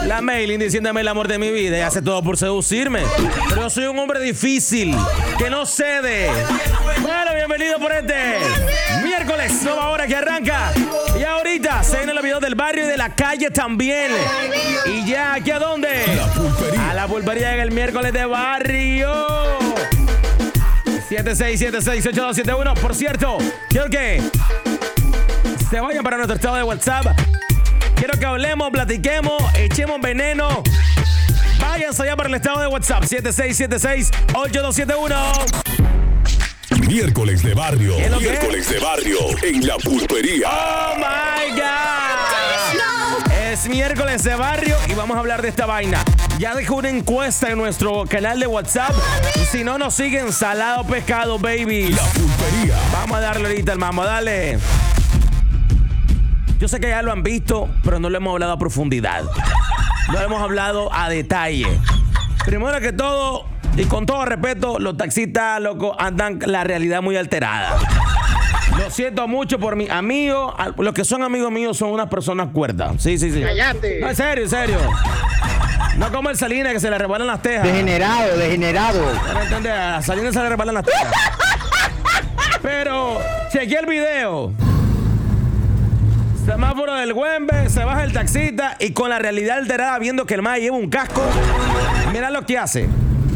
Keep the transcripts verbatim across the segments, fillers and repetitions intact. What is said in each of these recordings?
La Maylin diciéndome el amor de mi vida y hace todo por seducirme. Pero yo soy un hombre difícil, que no cede. Bueno, bienvenido por este miércoles, nueva hora que arranca. Y ahorita se vienen los videos del barrio y de la calle también. Y ya, ¿aquí a dónde? La pulpería. A la pulpería en el miércoles de barrio. siete seis siete seis ocho dos siete uno. Por cierto, quiero que se vayan para nuestro estado de WhatsApp. Quiero que hablemos, platiquemos, echemos veneno. Váyanse allá para el estado de WhatsApp. siete seis siete seis ocho dos siete uno. Miércoles de barrio. ¿Qué es lo que Miércoles de barrio en la pulpería. ¡Oh, my God! Es miércoles de barrio y vamos a hablar de esta vaina. Ya dejé una encuesta en nuestro canal de WhatsApp. Si no nos siguen, salado pescado, baby. La pulpería. Vamos a darle ahorita al mambo, dale. Yo sé que ya lo han visto, pero no lo hemos hablado a profundidad. No lo hemos hablado a detalle. Primero que todo, y con todo respeto, los taxistas, loco, andan la realidad muy alterada. Lo siento mucho por mis amigos. Los que son amigos míos son unas personas cuerdas. Sí, sí, sí. ¡Cállate! No, en serio, en serio. No como el Salinas que se le resbalan las tejas. Degenerado, degenerado. ¿No entiendes? A Salinas se le resbalan las tejas. Pero, chequeé el video. Semáforo del Güembe, se baja el taxista y con la realidad alterada, viendo que el mae lleva un casco, mira lo que hace.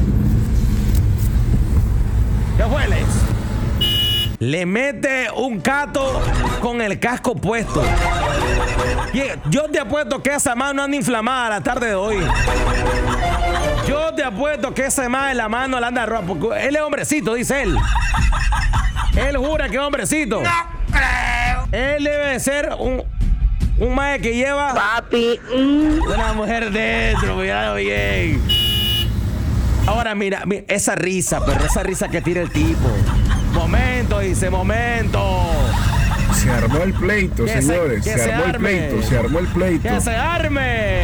¿Qué fue, Lex? Le mete un cato con el casco puesto. Y yo te apuesto que esa mano anda inflamada la tarde de hoy. Yo te apuesto que esa mano en la mano la anda roja, porque él es hombrecito, dice él. Él jura que es hombrecito. Él debe de ser un, un mae que lleva Papi. Mm. una mujer dentro, míralo bien. Ahora mira, mira, esa risa, pero esa risa que tira el tipo. Momento, dice, momento. Se armó el pleito, Que se- señores. que Se, se armó el arme. pleito, se armó el pleito. ¡Que se arme!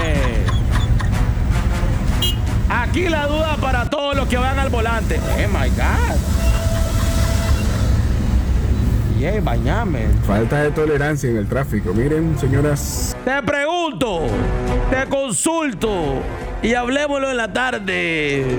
Aquí la duda para todos los que van al volante. Oh my God. Yeah, bañame. Falta de tolerancia en el tráfico. Miren, señoras. Te pregunto, te consulto y hablémoslo en la tarde.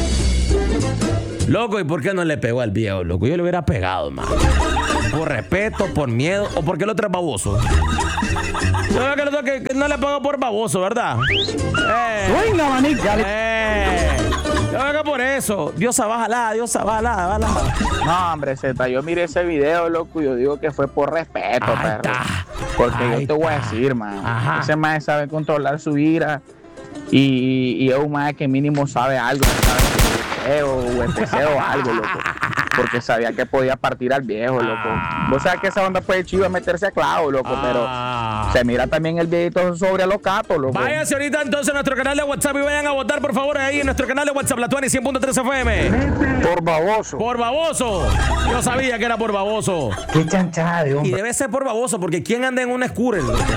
Loco, ¿y por qué no le pegó al viejo, loco? Yo le hubiera pegado, man. Por respeto, por miedo o porque el otro es baboso. Yo creo que el otro que, que no le pegó por baboso, ¿verdad? Eh, Venga, manita. eh. Yo creo que por eso. Diosa, bájala, Diosa, bájala, bájala. No, hombre, Zeta, yo miré ese video, loco, y yo digo que fue por respeto, Ahí perro. está. Porque Ahí yo te voy a está. decir, man, Ajá. ese man sabe controlar su ira y, y es un man que mínimo sabe algo, sabe o o algo, loco. Porque sabía que podía partir al viejo, loco. Vos sabés que esa onda puede chiva meterse a clavo, loco, Ah. pero se mira también el viejito sobre a los catos, loco. Váyanse ahorita entonces a nuestro canal de WhatsApp y vayan a votar, por favor, ahí en nuestro canal de WhatsApp, la veinte cien punto tres F M. Por baboso. Por baboso. Yo sabía que era por baboso. Qué chanchada de Y hombre. debe ser por baboso, porque ¿quién anda en un scooter?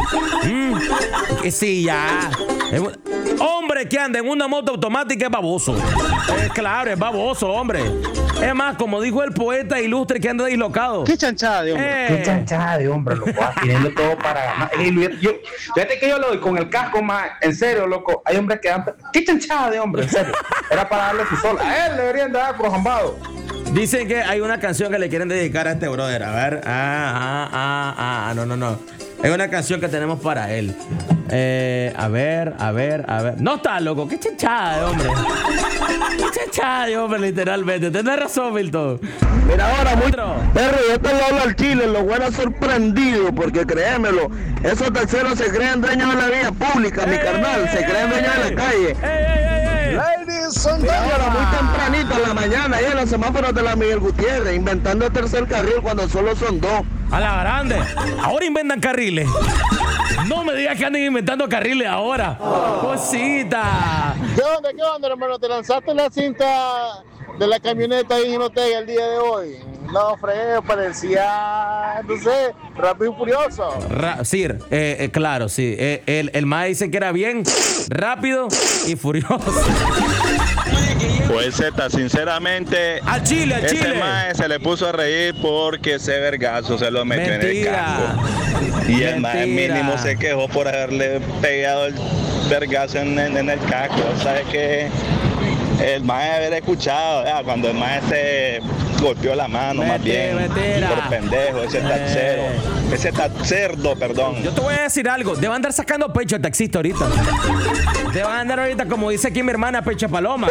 Mm, que sí, ya. Es un- Hombre que anda en una moto automática es baboso. Eh, claro, es baboso, hombre. Es más, como dijo el poeta ilustre que anda dislocado. Qué chanchada de hombre. Eh, Qué chanchada de hombre, loco. ah, Teniendo todo para ganar. Eh, yo- yo- Fíjate que yo lo doy con el casco más. En serio, loco. Hay hombres que dan. Qué chanchada de hombre, en serio. Era para darle su sol. A él le deberían dar por jambado. Dicen que hay una canción que le quieren dedicar a este brother. A ver. Ah, ah, ah, ah. No, no, no. Hay una canción que tenemos para él. Eh, a ver, a ver, a ver. No está, loco. Qué chanchada de hombre. Qué chanchada de hombre, literalmente. Tienes razón, Milton. Mira ahora, muy Otro. perro, yo te lo hablo al chile, lo bueno sorprendido, porque créemelo, esos taxeros se creen dueños de la vía pública, mi ¡Ey, carnal, ey, se ey, creen dueños de ey! la calle. ¡Ey, ey, ey, ey! Ladies and gentlemen, muy tempranito en la mañana, ahí en los semáforos de la Miguel Gutiérrez, inventando el tercer carril cuando solo son dos. A la grande. Ahora inventan carriles. No me digas que anden inventando carriles ahora. Cosita. ¿Qué onda, qué onda, hermano? ¿Te lanzaste la cinta de la camioneta ahí en Ortega el día de hoy? No, fregué, parecía, no sé, Rápido y Furioso. Ra- sí, eh, eh, claro, sí. Eh, el, el mae dice que era bien rápido y furioso. Pues Z, sinceramente, Al Chile, al ese Chile. mae se le puso a reír porque ese vergazo se lo metió Mentira. en el casco. Y el mae Mentira. mínimo se quejó por haberle pegado el vergazo en, en, en el casco. ¿Sabes qué? El mae haber escuchado, ya, cuando el mae se golpeó la mano, Mentira, más bien. mentira. Por pendejo, ese taxero. Eh. Ese taxerdo, perdón. Yo te voy a decir algo. Debe andar sacando pecho el taxista ahorita. Debe andar ahorita, como dice aquí mi hermana, pecho de paloma.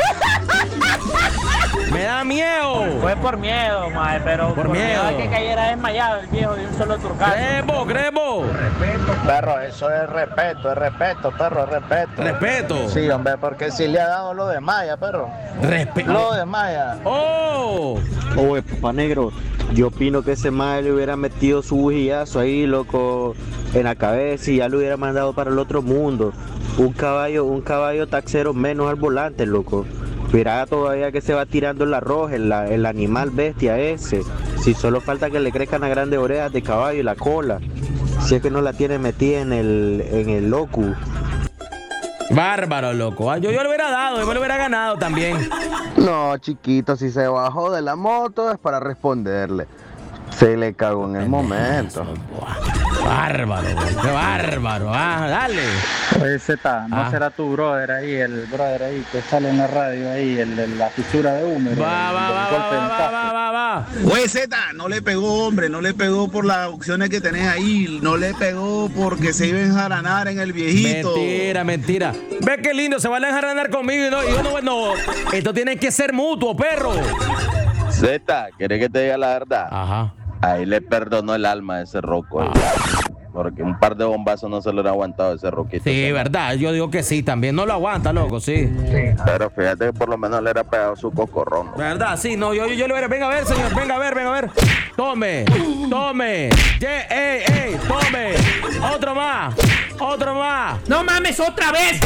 Me da miedo. Fue por miedo, mae, pero Por por, miedo. miedo a que cayera desmayado el viejo de un solo turcazo. Cremo, cremo. Perro, eso es respeto, es respeto, perro, es respeto. Respeto. Sí, hombre, porque si le ha dado lo de Maya, perro. Respeto. Lo de Maya. ¡Oh! Oye, papá negro, yo opino que ese mae le hubiera metido su bujillazo ahí, loco, en la cabeza y ya lo hubiera mandado para el otro mundo. Un caballo, un caballo taxero menos al volante, loco. Mira todavía que se va tirando en la roja, el, el animal bestia ese. Si solo falta que le crezcan las grandes orejas de caballo y la cola. Si es que no la tiene metida en el, en el locu. Bárbaro, loco. Yo, yo lo hubiera dado, yo me lo hubiera ganado también. No, chiquito, si se bajó de la moto es para responderle. Se le cagó en el momento. Bárbaro, qué bárbaro. Ah, dale. Oye, Zeta, ¿no Ah. será tu brother ahí, el brother ahí que sale en la radio ahí, el de la fisura de humo? el- Va, el va, del va, golpe va, del va, casco? va, va, va. Oye, Zeta, no le pegó, hombre, no le pegó por las opciones que tenés ahí, no le pegó porque se iba a enjaranar en el viejito. Mentira, mentira. Ve qué lindo, se van a enjaranar conmigo y no, y yo no, no. Esto tiene que ser mutuo, perro. Zeta, ¿querés que te diga la verdad? Ajá. Ahí le perdonó el alma a ese roco. ahí. Porque un par de bombazos no se lo hubiera aguantado ese roquito. Sí, verdad. Yo digo que sí también. No lo aguanta, loco, sí. Pero fíjate que por lo menos le era pegado su cocorrón. ¿Verdad? Sí, no, yo, yo, yo le hubiera. Venga a ver, señor. Venga a ver, venga a ver. Tome, tome. Ye- ey, ey, tome. Otro más. Otro más. ¡No mames, otra vez!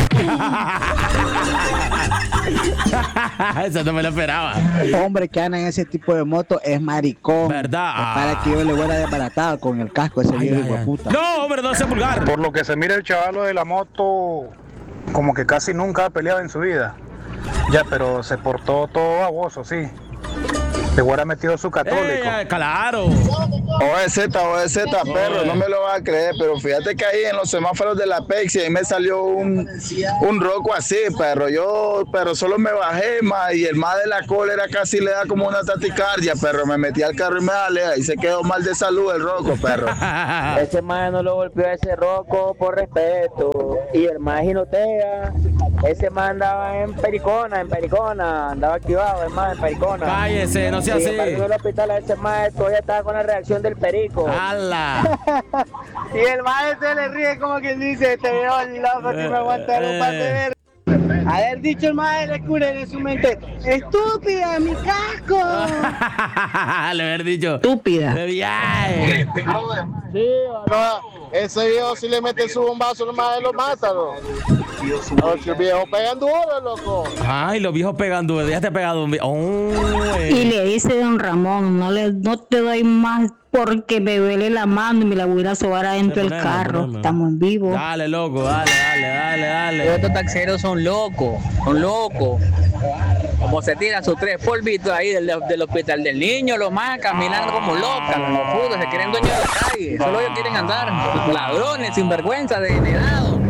Eso no me lo esperaba. Hombre que anda en ese tipo de moto es maricón. ¿Verdad? Es para que yo le hubiera desbaratado con el casco a ese viejo hijo de puta. No, hombre, no sea vulgar. Por lo que se mira el chavalo de la moto, como que casi nunca ha peleado en su vida. Ya, pero se portó todo baboso, sí. Le hubiera metido su católico. Eh, claro. Oye, Zeta, oye, Zeta, perro, no me lo vas a creer, pero fíjate que ahí en los semáforos de la Pepsi, ahí me salió un, un roco así, perro. Yo, pero solo me bajé, ma, y el más de la cólera casi le da como una taticardia, perro. Me metí al carro y me dale, ahí se quedó mal de salud el roco, perro. Ese mae no lo golpeó a ese roco por respeto. Y el mae ginotea. Ese mae andaba en Pericona, en Pericona. Andaba activado, el mae en Pericona. Cállese, no sea Sin así. embargo, en el hospital ese mae todavía estaba con la reacción del perico. ¡Hala! Y el mae se le ríe como que dice, te veo loco, si me aguantaron para beber. Haber dicho el mae le cura en su mente, estúpida, mi casco. Le haber dicho. Estúpida. De viaje. Sí, no, ese viejo si le mete su bombazo nomás lo mata, ¿no? No, si el viejo pegan duro, loco. Ay, los viejos pegando. Ya te ha pegado un viejo. Oh, eh. Y le dice don Ramón, no le no te doy más porque me duele la mano y me la voy a ir a sobar adentro del Poneme, carro. poneme. Estamos en vivo. Dale, loco, dale, dale, dale, dale. Estos taxeros son locos, son locos. Como se tiran sus tres polvitos ahí del, del hospital del niño, los más caminando como locas, los putos, se quieren dueños de la calle. Solo ellos quieren andar. Ladrones, sinvergüenza, degenerados.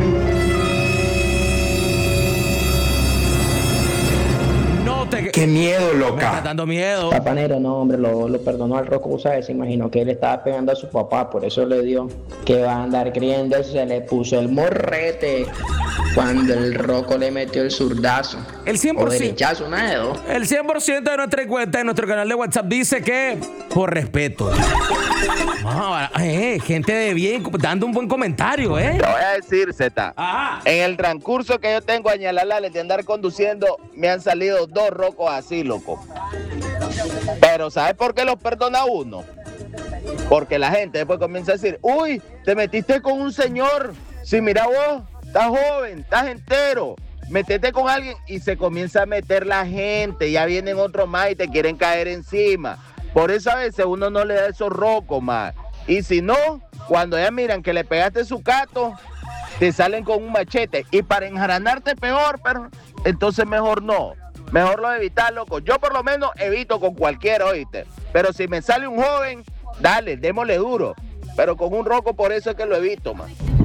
No te. Qué miedo, Me está loca. dando miedo. Tapanero, no, hombre, lo, lo perdonó al Rocco, ¿sabes? Se imaginó que él estaba pegando a su papá, por eso le dio que va a andar creyendo, se le puso el morrete cuando el Rocco le metió el zurdazo. El cien O por ciento. derechazo, nada de dos. El cien por ciento de nuestra cuenta, de nuestro canal de WhatsApp, dice que por respeto. Ah, eh, gente de bien, dando un buen comentario, ¿eh? Te voy a decir, Zeta. Ajá. En el transcurso que yo tengo a Ñalalales de andar conduciendo, me han salido dos rocos así, loco. Pero ¿sabes por qué los perdona uno? Porque la gente después comienza a decir, uy, te metiste con un señor. Si mira vos, estás joven, estás entero. Metete con alguien y se comienza a meter la gente. Ya vienen otros más y te quieren caer encima. Por eso a veces uno no le da esos rocos más. Y si no, cuando ya miran que le pegaste su cato, te salen con un machete. Y para enjaranarte peor, pero entonces mejor no. Mejor lo evitar, loco. Yo por lo menos evito con cualquiera, ¿oíste? Pero si me sale un joven, dale, démosle duro. Pero con un roco por eso es que lo evito, man.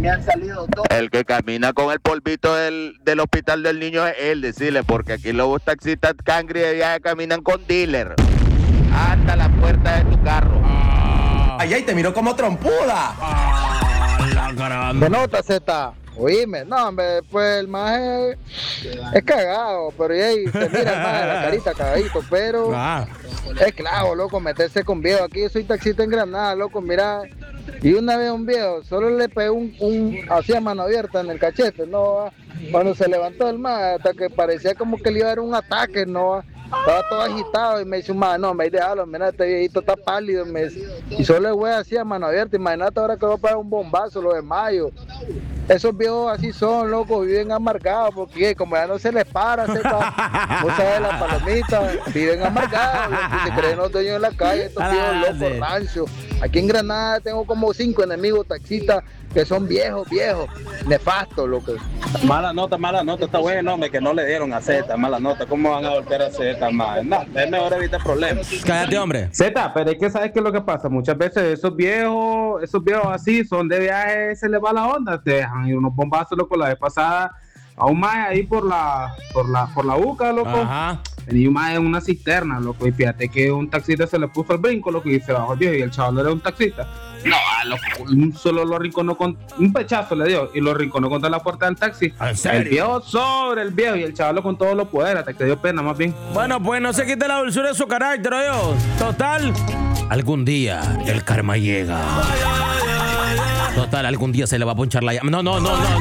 me han salido dos. El que camina con el polvito del, del hospital del niño es él, decirle, porque aquí los taxistas cangri de viaje caminan con dealer. Hasta la puerta de tu carro. Ay, ay, te miró como trompuda. ¿Qué nota, Z? Oíme, no, hombre, pues el maje es cagado, pero ahí se mira el maje la carita cagadito, pero Ah. es claro, loco, meterse con viejo. Aquí yo soy taxista en Granada, loco, mira. Y una vez un viejo solo le pegó un, un así a mano abierta en el cachete, ¿no? Cuando se levantó el maje, hasta que parecía como que le iba a dar un ataque, ¿no? Estaba todo agitado y me dice un maje, no, me dice, déjalo, mira, este viejito está pálido, me dice. Y solo el güey así a mano abierta, imagínate ahora que va a pegar un bombazo, lo de mayo. Esos viejos así son, locos, viven amargados, porque como ya no se les para, sepa, vos sabés, las palomitas, viven amargados, loco, se creen los dueños de la calle, estos viejos locos, rancios. Aquí en Granada tengo como cinco enemigos taxistas que son viejos, viejos, nefastos, loco. Mala nota, mala nota, está bueno, hombre, que no le dieron a Z, mala nota. ¿Cómo van a golpear a Z, más? No, es mejor evitar problemas. Cállate, hombre. Z, pero es que sabes qué es lo que pasa. Muchas veces esos viejos, esos viejos así son de viaje, se les va la onda, te dejan ir unos bombazos, loco. La vez pasada, a un mae ahí por la, por la, por la UCA, loco. Ajá. Venía un mae en una cisterna, loco. Y fíjate que un taxista se le puso al brinco, loco, y se bajó el viejo. Y el chaval era un taxista. No, loco, un solo lo rinconó con un pechazo le dio y lo rinconó contra la puerta del taxi. ¿En serio? El viejo sobre el viejo y el chaval con todos los poderes, hasta que dio pena más bien. Bueno, pues no se quite la dulzura de su carácter, yo. Total, algún día el karma llega. Total, algún día se le va a ponchar la llama. No, no, no, no. no.